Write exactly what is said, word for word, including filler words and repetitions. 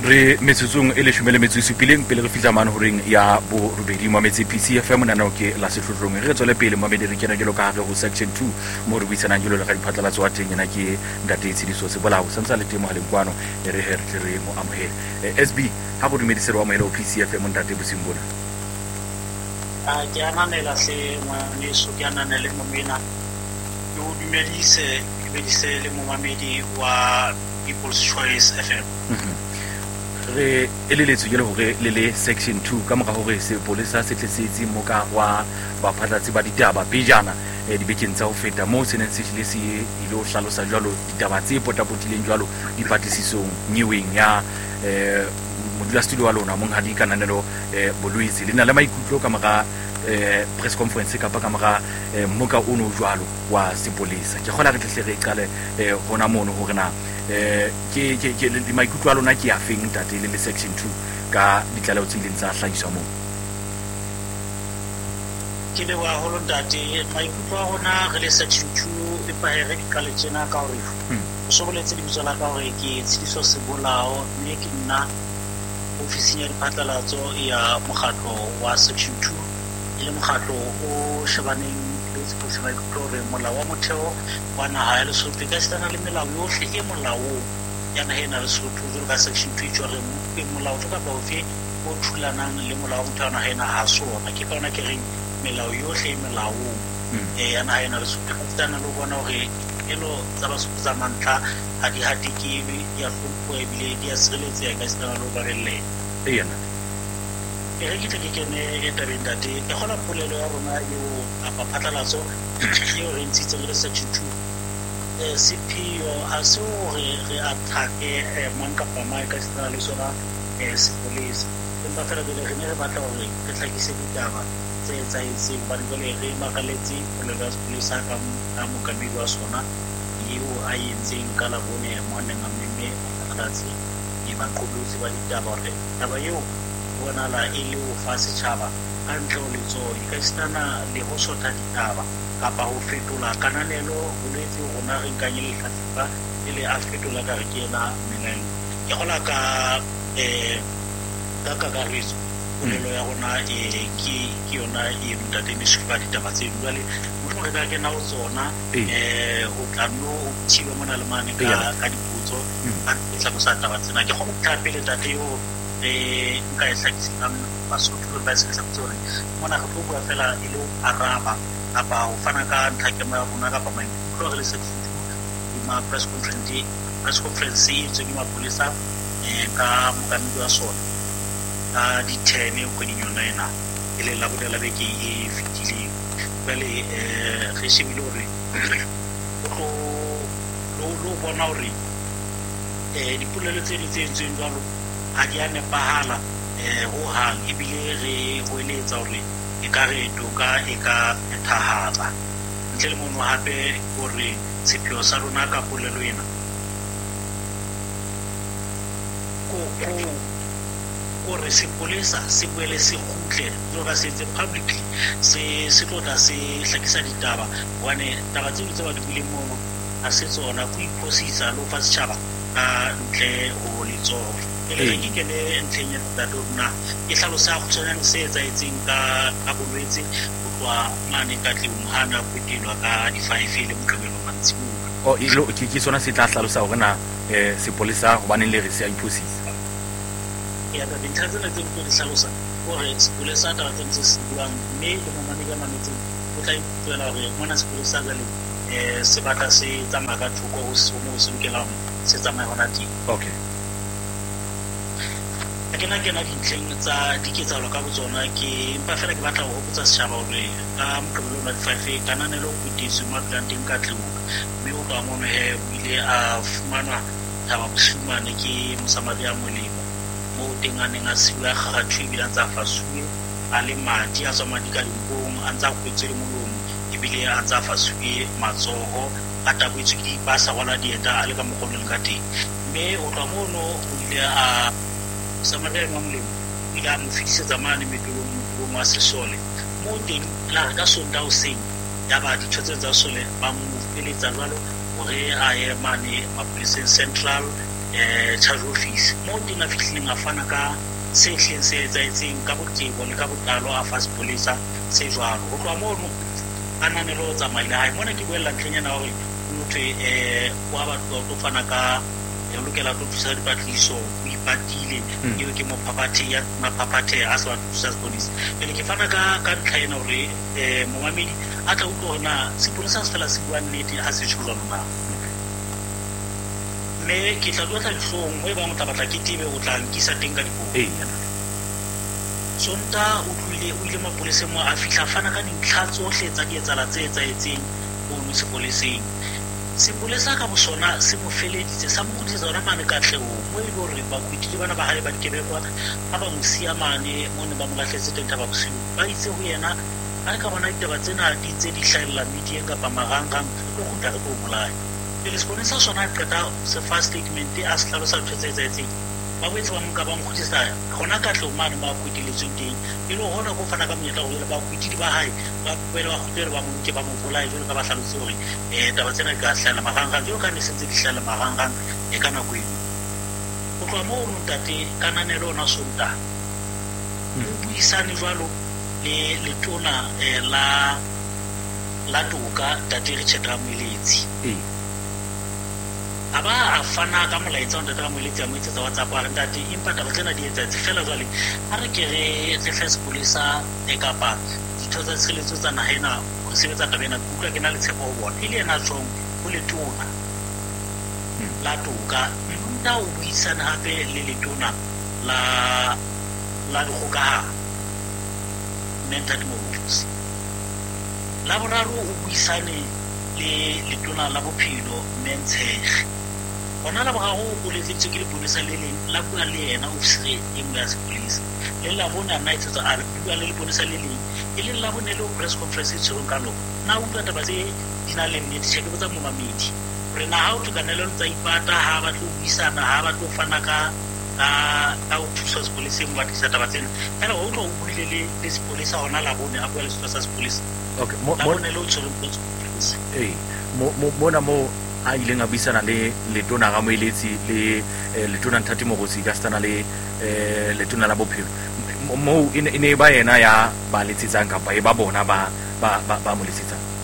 re metsotsong e leshome le metso e supileng pele re fihla mane horeng ya bo robedi mo metse P C F M nanao ke la setlotlong re tswele pele mo mediri ke na ke lo ka hare ho section two mo re buisana jelo le ga diphatlalatso wa teng ena ke ntate Tshidiso se bolao santsa le temo haleng kwano e re he re mo amohele S B ha go dumedisero wa maelo P C F M ntate bosimbona a ke ananela se ngwane so ke ananele mo mena yo dumedise ke bedise le mo mamedi wa People's Choice F M re eleletso ke le hore le le section two ka mora hore se polisa se tletsetse mo ka wa ba phatlatsi ba ditaba pejana e di bekeng tsa ho feta mo seneng se le se ilo hlalosa jwalo ditaba tse potapotileng jwalo di patisisong nyeweng ya eh modula studio wa lona mo ngadi kananelo eh Boluisi le na le maikutlo ka mora eh press conference ka pa ka mora moka ono jwalo wa sepolisa ke gola re tle re qale eh hona mono hore na eh ke ke ke le maikutlo a lona ke a feng tate le le section two ka ditlalao tse ileng tsa hlahiswa mo ke le wa holo ntate maikutlo a hona re le section two e pa re di kale tsena ka hore o so boletse di bitsala ka hore ke Tshidiso se bolao mme ke nna ofising ya diphatlalatso ya mokgatlo wa section two le mokgatlo o shebaneng le se maikutlo re molao wa motheo wa naha ya Lesotho ka setana le melao yohle e molao ya naha ya Lesotho jwalo ka section two tjho re mo molao tsa ba ofe o thulanang le molao wa motheo wa naha ya ha sona ke bona ke re melao yohle e melao e ya naha ya Lesotho ka setana le bona hore elo tsa ba se mantla ha di hati ke ya fupho e bile di a sireletseha ka setana le ba relle ena e re ke tle ke kene e tabeng date e gona polelo ya rona yo apa phatlalatso yo re ntshitse re section two eh C P O a se re re attack-e mang kapa mang ka setana le sona eh sepolisa empa fela le re ne re batla hore re tlhakise ditaba tse tsaitseng ba le re makaletse polelo ya sepolisa ka ka mokamedi wa sona yo a yentseng ka la bone mo neng a mme phatlalatsi e ba qobotse ba ditaba hore taba yo bona la ile o fa setjhaba ka ntle ho letso ka setana le ho sotha ditaba kapa ho fetola kananelo ho letse rona re nkanye le hlatsipa ile a fetola ka re kena melelo ke gola ka eh ka ka ka riso polelo ya rona e ke ke yona e ntate ne supa ditaba tse jwale mo re ka kena ho tsona eh ho tlano thiba mona le mane ka ka diputso a tla go sa taba tsena ke go mothape le tate yo eh nka e hlakisa Basotho ba se sa tsone mona go bua fela e lo araba apa ho fana ka ntlhakemo ya rona kapa maikutlo re le se ma press conference press conference e tswe di mapolisa eh ka mokamedi wa sona a di ten go di nyona ena ile la bodela be ke e fitile bale eh re shebile hore go lo lo bona hore eh dipolelo tse di tsentsweng jalo ha di a nepahala eh ho hang ebile re hoeletsa hore e ka re toka e ka ethahala ntle le mono hape hore sepheo sa rona ka polelo ena ko ko hore sepolisa se boele se khutle jo ka se tse publicly se se tloda se hlakisa ditaba wane taba tse tse ba di bile mo a se tsona go iphosisa lo fa setjhaba ka ntle ho letso ele ke ke ne ntshenya tsa dona e hlalosa go tsona se etsaetseng ka ka bolwetse go twa mane ka tleng hana go dilwa ka di five le moqebelo mantsi o ilo ke ke sona se tla hlalosa hore na eh sepolisa go baneng le re se a iphosisa ya da dinthatse le teng go di hlalosa hore sepolisa ta tse se buang mme le mo mane ka manetse o tla ipela hore mona sepolisa ga le eh se batla se tsamaya ka thoko ho se mo se lokelang se tsamaya hona teng okay ke na ke na dintleng tsa diketsalo ka botsona ke empa fela ke batla ho hopotsa setjhaba hore ka moqebelo wa five kananelo go ditse mo Atlantic ka tleng mme o ka mono he ile a fumana taba bosumane ke mosamaria molemo mo teng a neng a siwa ga thwe bila tsa fasuwe a le madi a tswa madi ka dimpong a ntsa go tswe le molomo ebile a ntsa fasuwe matsogo a tabetswe ke pasa wala dieta a le ka mogolong ka teng mme o ka mono o ile a samaria mo molemo ile a mo fitisetsa mane medulong mo mo sesole mo teng la ka sonda o seng ya ba di tshotse tsa sole ba mo feletsa jwalo hore a ye mane mapoliseng central eh charge office mo di na fihleng a fana ka se hleng se etsaetseng ka botsebo le ka botlalo a fa sepolesa se jwalo go tloa mo ananelo tsamaile hae mona ke boela ntlheng yana hore motho eh wa batho go fana ka e lokela go thusa dipatliso o ipatile eo ke mo phaphathe ya maphaphathe a sa thusa sepolesa pele ke fana ka ka ntlhaena hore eh momamedi a tla utlwa hona sepolesa se fela se bua nnete a se tsholo lona me ke tla tlosa dihlong mo e bang o tla batla ke tebe o tla nkisa teng ka dipuo ee sonta o tlile o ile mapoleseng mo a fihla fana ka dintlha tsohle tsa dietsala tse etsaetseng ho mo sepoleseng sepolesa ka bo sona se mo feleditse sa mo kgutlisetsa ona mane katlego mo e le hore bakwetile bana ba hae ba dikebekwa ha ba mo siya mane mo ne ba mo lahletse teng thaba bosiu ba itse ho yena a ka bona ditaba tsena di tse di hlahella medieng kapa marangrang go kgutla re go bolaya pele seponesa sona qeta se first statement a se hlalosa ntho tse etsaetseng ba boetse ba monka ba mo khutlisa gona katlego mane ba kwetiletseng teng e le hona go fana ka monyetla go le ba kwetile ba hae ba boele ba khutlele ba monke ba mo bolaya jalo ka ba hlalose hore eh taba tsena di ka hlahella marangrang jalo ka ne sentse di hlahella marangrang e ka nako eno go tloa mo o ntate kananelo ona sonta o buisane jwalo le letona la la toka tate Richard Ramoeletsi aba a fana ka molaetsa ntate Ramoeletsi a mo etsetsa WhatsApp a re ntate empa taba tsena di etsetse fela jwale ha re ke re re fla sepolesa e kapa ditho tsa tshireletso tsa nahena ho sebetsa tabena kutlwa ke na le tshepo ho bona ile ena tshong ho letona la toka nna o buisana hape le letona la la dikgokahano mental moves la boraro o buisane le letona la bophelo Mentshege bona la boraro o letsitse ke lepolesa le leng la bua le yena ofisiri e mo ya sepolesa le la bona na itse a bua le lepolesa le leng e le la bona le press conference e tshwereng ka lona na utlwa taba tse di na le nnete tsheke botsa momamedi re na ha o tlokanelo tsa ipata ha ba tlo buisana ha ba tlo fana ka ka ka o thusa sepoleseng wa tlisa taba tsena fela o tlo o buile le le sepolesa hona la bone a bua le setho sa sepolesa okay mo mo ne lo tshwereng sepolesa ee mo mo mona mo a ileng a buisana le letona Ramoeletsi le letona Nthati Morotsi ka stana le letona la bophelo mo e ne ba yena ya ba letsetsang kapa e ba bona ba ba ba mo letsetsang